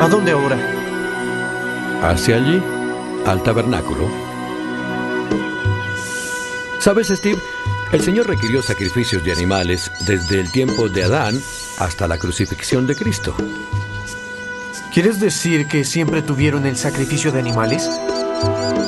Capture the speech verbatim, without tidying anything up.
¿A dónde ahora? Hacia allí, al tabernáculo. ¿Sabes, Steve? El Señor requirió sacrificios de animales desde el tiempo de Adán hasta la crucifixión de Cristo. ¿Quieres decir que siempre tuvieron el sacrificio de animales?